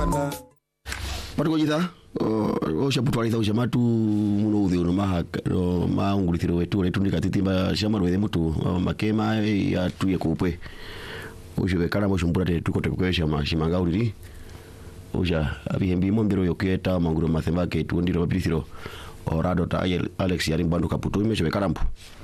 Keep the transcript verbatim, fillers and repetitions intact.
kana Patuko jitha o shaputwali tha ushamatu muno uthi no maha no maungulithiro wetu letu ndikatitimba shamaru wethe mutu makema ya tuye kupwe ujo bekana mo shumbura te tuko te kwesha mashimanga uriri uja abihembi mondero yoketa manguro mathemba ke tu ndiro bithiro orado ta Alex yari mbandu kaputu imesho bekana mpu